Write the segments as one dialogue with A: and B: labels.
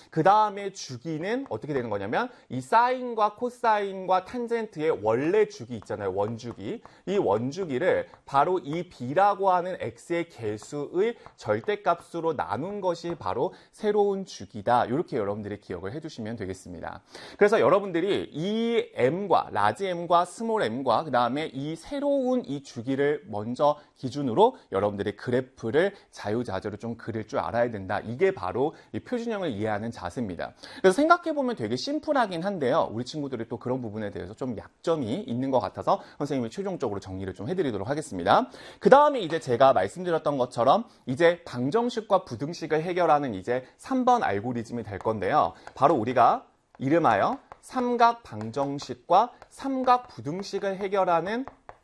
A: 그 다음에 주기는 어떻게 되는 거냐면 이 사인과 코사인과 탄젠트의 원래 주기 있잖아요. 원주기. 이 원주기를 바로 이 b라고 하는 x의 개수의 절대값으로 나눈 것이 바로 새로운 주기다. 이렇게 여러분들이 기억을 해주시면 되겠습니다. 그래서 여러분들이 이 m과 라지 m과 스몰 m과 그 다음에 이 새로운 이 주기를 먼저 기준으로 여러분들이 그래프를 자유자재로 좀 그릴 줄 알아야 된다. 이게 바로 이 표준형을 이해하는 자세입니다. 그래서 생각해보면 되게 심플하긴 한데요. 우리 친구들이 또 그런 부분에 대해서 좀 약점이 있는 것 같아서 선생님이 최종적으로 정리를 좀 해드리도록 하겠습니다. 그 다음에 이제 제가 말씀드렸던 것처럼 이제 방정식과 부등식을 해결하는 이제 3번 알고리즘이 될 건데요. 바로 우리가 이름하여 삼각 방정식과 삼각 부등식을 해결하는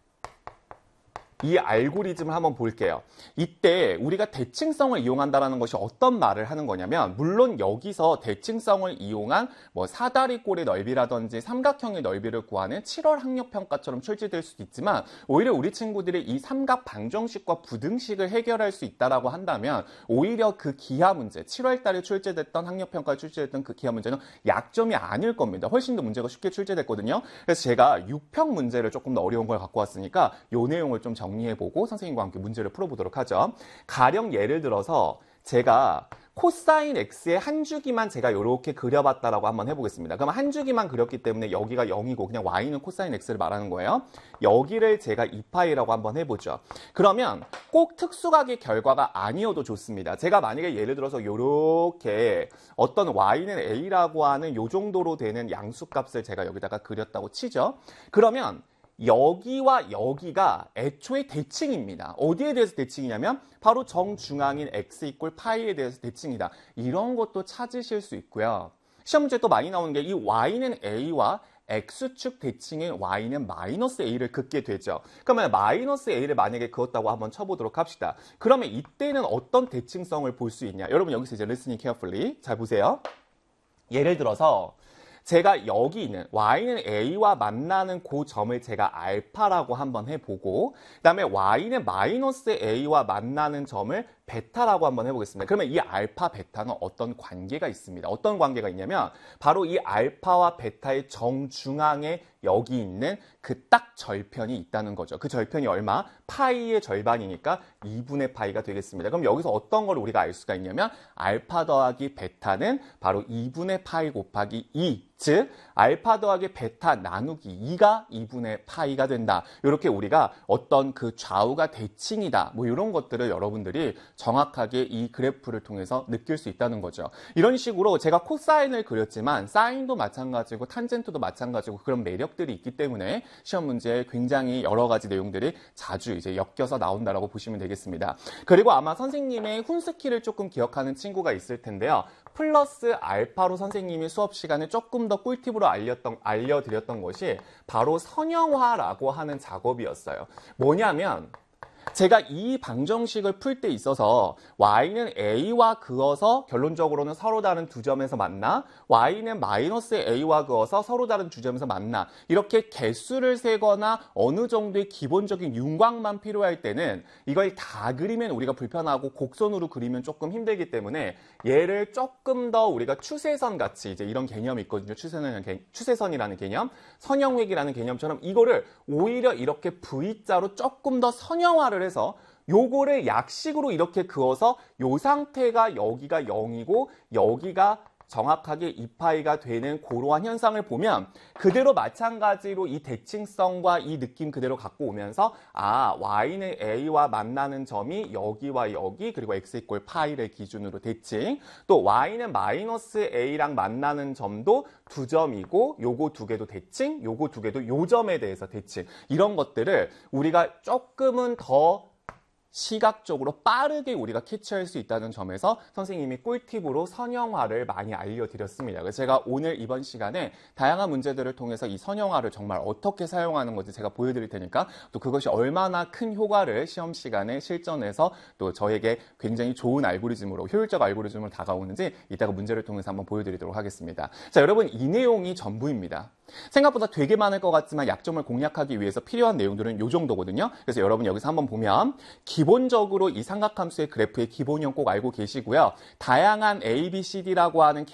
A: 이 알고리즘을 한번 볼게요. 이때 우리가 대칭성을 이용한다는 것이 어떤 말을 하는 거냐면 물론 여기서 대칭성을 이용한 뭐 사다리꼴의 넓이라든지 삼각형의 넓이를 구하는 7월 학력평가처럼 출제될 수도 있지만 오히려 우리 친구들이 이 삼각 방정식과 부등식을 해결할 수 있다라고 한다면 오히려 그 기하 문제, 7월 달에 출제됐던 학력평가에 출제됐던 그 기하 문제는 약점이 아닐 겁니다. 훨씬 더 문제가 쉽게 출제됐거든요. 그래서 제가 6평 문제를 조금 더 어려운 걸 갖고 왔으니까 이 내용을 좀 정리해보고 선생님과 함께 문제를 풀어보도록 하죠. 가령 예를 들어서 제가 코사인 x의 한 주기만 제가 이렇게 그려봤다라고 한번 해보겠습니다. 그럼 한 주기만 그렸기 때문에 여기가 0이고 그냥 y는 코사인 x를 말하는 거예요. 여기를 제가 2파이라고 한번 해보죠. 그러면 꼭 특수각의 결과가 아니어도 좋습니다. 제가 만약에 예를 들어서 이렇게 어떤 y는 a라고 하는 요 정도로 되는 양수값을 제가 여기다가 그렸다고 치죠. 그러면 여기와 여기가 애초에 대칭입니다. 어디에 대해서 대칭이냐면 바로 정중앙인 x 이꼴 파이에 대해서 대칭이다. 이런 것도 찾으실 수 있고요. 시험 문제 또 많이 나오는 게 이 y는 a와 x축 대칭인 y는 마이너스 a를 긋게 되죠. 그러면 마이너스 a를 만약에 그었다고 한번 쳐보도록 합시다. 그러면 이때는 어떤 대칭성을 볼 수 있냐? 여러분 여기서 이제 listening carefully 잘 보세요. 예를 들어서 제가 여기 있는 y는 a와 만나는 그 점을 제가 알파라고 한번 해보고 그 다음에 y는 마이너스 a와 만나는 점을 베타라고 한번 해보겠습니다. 그러면 이 알파, 베타는 어떤 관계가 있습니다. 어떤 관계가 있냐면 바로 이 알파와 베타의 정중앙에 여기 있는 그 딱 절편이 있다는 거죠. 그 절편이 얼마? 파이의 절반이니까 2분의 파이가 되겠습니다. 그럼 여기서 어떤 걸 우리가 알 수가 있냐면 알파 더하기 베타는 바로 2분의 파이 곱하기 2. 즉 알파 더하기 베타 나누기 2가 2분의 파이가 된다. 이렇게 우리가 어떤 그 좌우가 대칭이다. 뭐 이런 것들을 여러분들이 정확하게 이 그래프를 통해서 느낄 수 있다는 거죠. 이런 식으로 제가 코사인을 그렸지만 사인도 마찬가지고 탄젠트도 마찬가지고 그런 매력들이 있기 때문에 시험 문제에 굉장히 여러 가지 내용들이 자주 이제 엮여서 나온다라고 보시면 되겠습니다. 그리고 아마 선생님의 훈스키를 조금 기억하는 친구가 있을 텐데요. 플러스 알파로 선생님이 수업 시간에 조금 더 꿀팁으로 알려드렸던 것이 바로 선형화라고 하는 작업이었어요. 뭐냐면 제가 이 방정식을 풀 때 있어서 y는 a와 그어서 결론적으로는 서로 다른 두 점에서 만나 y는 마이너스 a와 그어서 서로 다른 두 점에서 만나 이렇게 개수를 세거나 어느 정도의 기본적인 윤곽만 필요할 때는 이걸 다 그리면 우리가 불편하고 곡선으로 그리면 조금 힘들기 때문에 얘를 조금 더 우리가 추세선 같이 이제 이런 개념이 있거든요. 추세선이라는 개념, 선형획이라는 개념처럼 이거를 오히려 이렇게 V자로 조금 더 선형화를 해서 요거를 약식으로 이렇게 그어서 요 상태가 여기가 0이고 여기가 정확하게 2파이가 되는 그러한 현상을 보면 그대로 마찬가지로 이 대칭성과 이 느낌 그대로 갖고 오면서 아 y는 a와 만나는 점이 여기와 여기 그리고 x 이꼴 파이를 기준으로 대칭 또 y는 마이너스 a랑 만나는 점도 두 점이고 요거 두 개도 대칭 요거 두 개도 요 점에 대해서 대칭 이런 것들을 우리가 조금은 더 시각적으로 빠르게 우리가 캐치할 수 있다는 점에서 선생님이 꿀팁으로 선형화를 많이 알려드렸습니다. 그래서 제가 오늘 이번 시간에 다양한 문제들을 통해서 이 선형화를 정말 어떻게 사용하는 건지 제가 보여드릴 테니까 또 그것이 얼마나 큰 효과를 시험 시간에 실전에서 또 저에게 굉장히 좋은 알고리즘으로 효율적 알고리즘으로 다가오는지 이따가 문제를 통해서 한번 보여드리도록 하겠습니다. 자, 여러분 이 내용이 전부입니다. 생각보다 되게 많을 것 같지만 약점을 공략하기 위해서 필요한 내용들은 이 정도거든요. 그래서 여러분 여기서 한번 보면 기본적으로 이 삼각함수의 그래프의 기본형 꼭 알고 계시고요. 다양한 A, B, C, D라고 하는